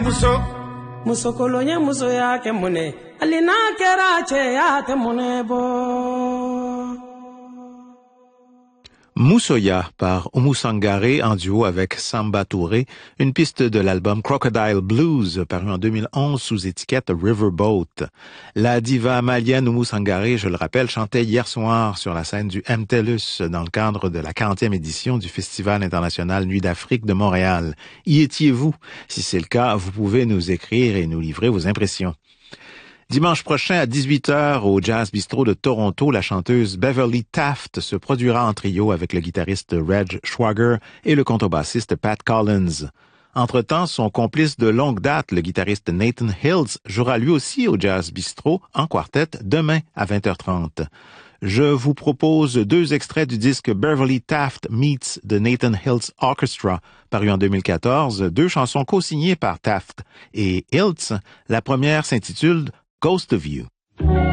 muso musokolonya muso yake mune alina kerache yake munebo. Moussoya par Oumou Sangaré en duo avec Samba Touré, une piste de l'album Crocodile Blues paru en 2011 sous étiquette Riverboat. La diva malienne Oumou Sangaré, je le rappelle, chantait hier soir sur la scène du MTELUS dans le cadre de la 40e édition du Festival international Nuit d'Afrique de Montréal. Y étiez-vous? Si c'est le cas, vous pouvez nous écrire et nous livrer vos impressions. Dimanche prochain à 18h au Jazz Bistro de Toronto, la chanteuse Beverly Taft se produira en trio avec le guitariste Reg Schwager et le contrebassiste Pat Collins. Entre-temps, son complice de longue date, le guitariste Nathan Hills, jouera lui aussi au Jazz Bistro en quartet demain à 20h30. Je vous propose 2 extraits du disque Beverly Taft Meets the Nathan Hills Orchestra, paru en 2014, 2 chansons co-signées par Taft et Hills. La première s'intitule Ghost of You.